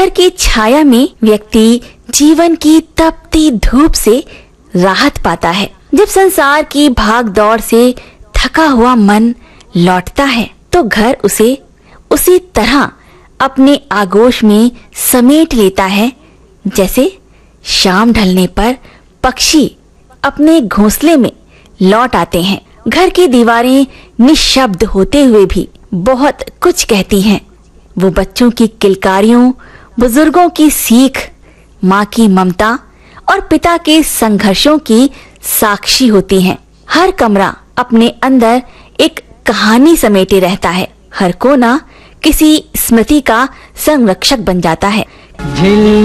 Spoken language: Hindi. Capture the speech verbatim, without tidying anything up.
घर की छाया में व्यक्ति जीवन की तपती धूप से राहत पाता है। जब संसार की भाग दौड़ से थका हुआ मन लौटता है तो घर उसे उसी तरह अपने आगोश में समेट लेता है जैसे शाम ढलने पर पक्षी अपने घोंसले में लौट आते हैं। घर की दीवारें निशब्द होते हुए भी बहुत कुछ कहती हैं। वो बच्चों की किलकारियों, बुजुर्गों की सीख, माँ की ममता और पिता के संघर्षों की साक्षी होती हैं। हर कमरा अपने अंदर एक कहानी समेटे रहता है। हर कोना किसी स्मृति का संरक्षक बन जाता है।